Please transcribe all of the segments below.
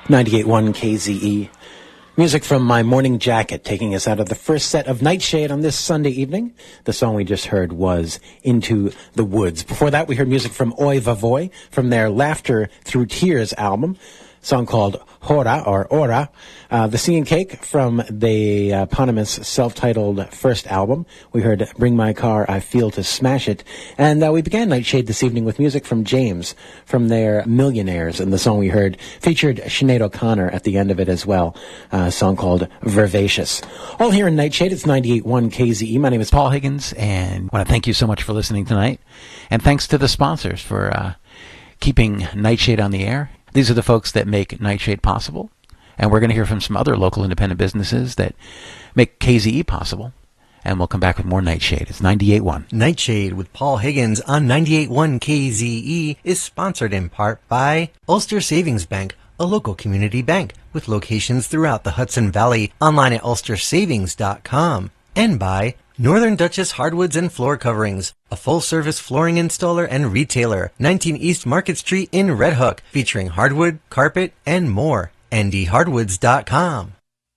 98.1 KZE. Music from My Morning Jacket, taking us out of the first set of Nightshade on this Sunday evening. The song we just heard was Into the Woods. Before that, we heard music from Oi Vavoy from their Laughter Through Tears album. Song called Hora, or Ora. The Singing Cake from the eponymous self-titled first album. We heard Bring My Car, I Feel to Smash It. And we began Nightshade this evening with music from James from their Millionaires. And the song we heard featured Sinead O'Connor at the end of it as well. A song called Vervacious. All here in Nightshade, it's 98.1 KZE. My name is Paul Higgins, and I want to thank you so much for listening tonight. And thanks to the sponsors for keeping Nightshade on the air. These are the folks that make Nightshade possible. And we're going to hear from some other local independent businesses that make KZE possible. And we'll come back with more Nightshade. It's 98.1. Nightshade with Paul Higgins on 98.1 KZE is sponsored in part by Ulster Savings Bank, a local community bank with locations throughout the Hudson Valley, online at ulstersavings.com. And by Northern Duchess Hardwoods and Floor Coverings, a full-service flooring installer and retailer, 19 East Market Street in Red Hook, featuring hardwood, carpet, and more. ndhardwoods.com.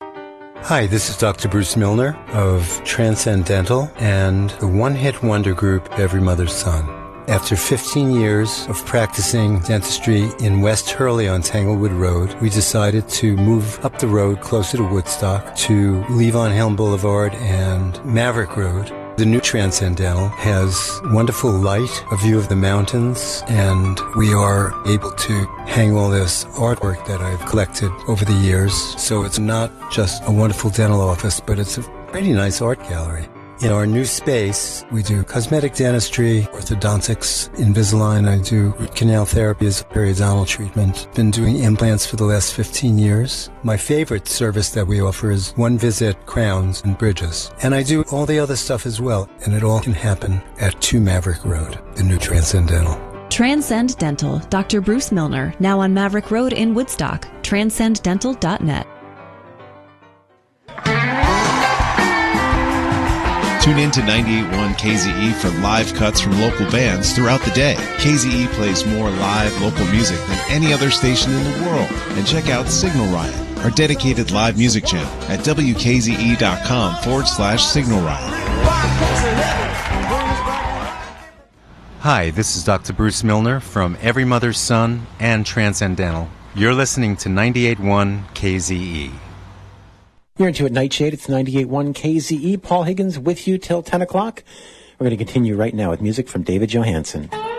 Hi, this is Dr. Bruce Milner of Transcendental and the one-hit wonder group Every Mother's Son. After 15 years of practicing dentistry in West Hurley on Tanglewood Road, we decided to move up the road closer to Woodstock to Levon Helm Boulevard and Maverick Road. The new Transcendental has wonderful light, a view of the mountains, and we are able to hang all this artwork that I've collected over the years. So it's not just a wonderful dental office, but it's a pretty nice art gallery. In our new space, we do cosmetic dentistry, orthodontics, Invisalign. I do root canal therapy as a periodontal treatment. Been doing implants for the last 15 years. My favorite service that we offer is one-visit crowns and bridges. And I do all the other stuff as well. And it all can happen at 2 Maverick Road, the new Transcendental. Transcend Dental, Dr. Bruce Milner, now on Maverick Road in Woodstock. TranscendDental.net. Tune in to 98.1 KZE for live cuts from local bands throughout the day. KZE plays more live local music than any other station in the world. And check out Signal Riot, our dedicated live music channel at wkze.com/Signal Riot. Hi, this is Dr. Bruce Milner from Every Mother's Son and Transcendental. You're listening to 98.1 KZE. You're into it, Nightshade. It's 98.1 KZE. Paul Higgins with you till 10 o'clock. We're going to continue right now with music from David Johansen.